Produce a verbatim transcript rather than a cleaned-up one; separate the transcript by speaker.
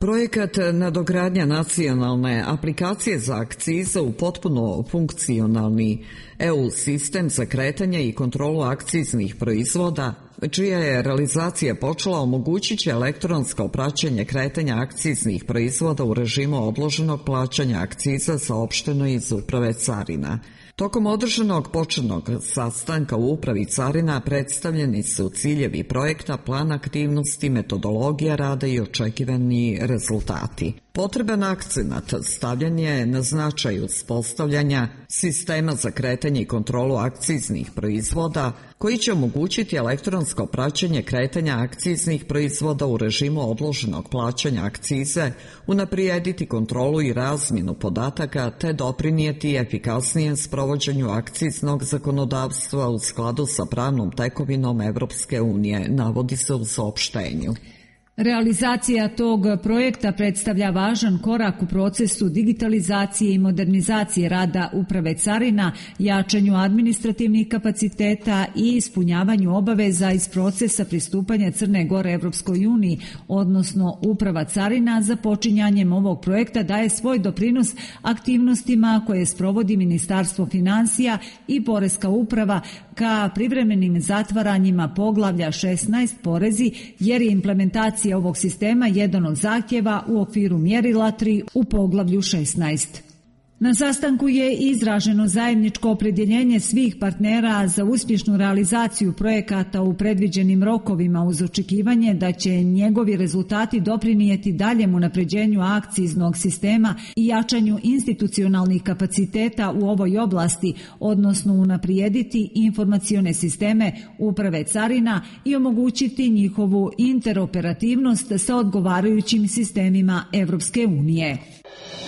Speaker 1: Projekat nadogradnja nacionalne aplikacije za akcize u potpuno funkcionalni E U sistem za kretanje i kontrolu akciznih proizvoda, čija je realizacija počela, omogućit će elektronsko praćenje kretanja akciznih proizvoda u režimu odloženog plaćanja akciza, saopšteno iz Uprave carina. Tokom održanog početnog sastanka u Upravi carina predstavljeni su ciljevi projekta, plan aktivnosti, metodologija rada i očekivani rezultati. Potreban akcenat stavljan je na značaj uspostavljanja sistema za kretanje i kontrolu akciznih proizvoda, koji će omogućiti elektronsko praćenje kretanja akciznih proizvoda u režimu odloženog plaćanja akcize, unaprijediti kontrolu i razmjenu podataka te doprinijeti efikasnijem sprovođenju akciznog zakonodavstva u skladu sa pravnom tekovinom Evropske unije, navodi se u saopštenju.
Speaker 2: Realizacija tog projekta predstavlja važan korak u procesu digitalizacije i modernizacije rada Uprave carina, jačanju administrativnih kapaciteta i ispunjavanju obaveza iz procesa pristupanja Crne Gore Evropskoj uniji, odnosno Uprava carina za počinjanjem ovog projekta daje svoj doprinos aktivnostima koje sprovodi Ministarstvo finansija i Poreska uprava ka privremenim zatvaranjima poglavlja šesnaest porezi, jer je implementacija ovog sistema jedan od zahtjeva u okviru mjerila tri u poglavlju šesnaest. Na sastanku je izraženo zajedničko opredjeljenje svih partnera za uspješnu realizaciju projekata u predviđenim rokovima, uz očekivanje da će njegovi rezultati doprinijeti daljem unapređenju akciznog sistema i jačanju institucionalnih kapaciteta u ovoj oblasti, odnosno unaprijediti informacione sisteme Uprave carina i omogućiti njihovu interoperativnost sa odgovarajućim sistemima Evropske unije.